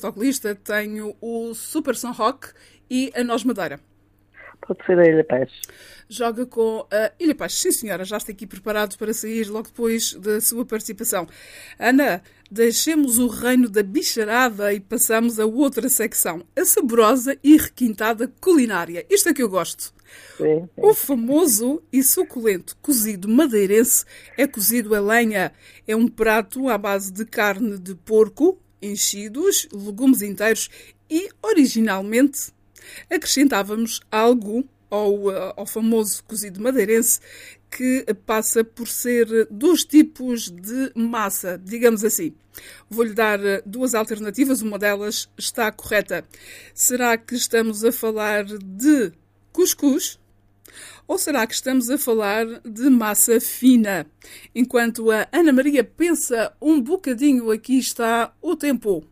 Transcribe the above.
autocolista, tenho o Super São Roque e a Noz Madeira. Pode ser a Ilha Paz. Joga com a Ilha Paz. Sim, senhora, já está aqui preparado para sair logo depois da sua participação. Ana, deixemos o reino da bicharada e passamos a outra secção, a saborosa e requintada culinária. Isto é que eu gosto. Sim. O famoso e suculento cozido madeirense é cozido a lenha. É um prato à base de carne de porco, enchidos, legumes inteiros e, originalmente, acrescentávamos algo ao famoso cozido madeirense, que passa por ser dois tipos de massa, digamos assim. Vou-lhe dar duas alternativas, uma delas está correta. Será que estamos a falar de cuscuz? Ou será que estamos a falar de massa fina? Enquanto a Ana Maria pensa um bocadinho, aqui está o tempo.